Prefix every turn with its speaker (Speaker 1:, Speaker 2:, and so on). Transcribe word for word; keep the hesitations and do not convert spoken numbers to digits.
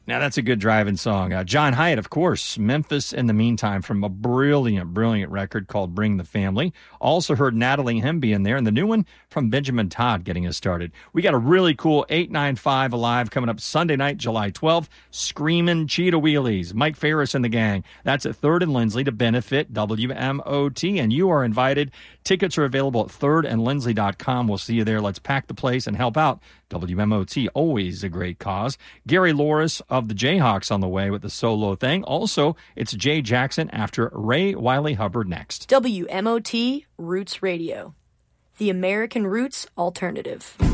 Speaker 1: Now, that's a good driving song. Uh, John Hyatt, of course, Memphis in the Meantime, from a brilliant, brilliant record called Bring the Family. Also heard Natalie Hemby in there, and the new one from Benjamin Todd getting us started. We got a really cool eight ninety-five Alive coming up Sunday night, July twelfth. Screamin' Cheetah Wheelies, Mike Ferris and the gang. That's at third and Lindsley to benefit W M O T, and you are invited. Tickets are available at third and lindsley dot com. We'll see you there. Let's pack the place and help out W M O T, always a great cause. Gary Loris of the Jayhawks on the way with the solo thing. Also, it's Jay Jackson after Ray Wiley Hubbard next.
Speaker 2: W M O T Roots Radio, the American Roots Alternative.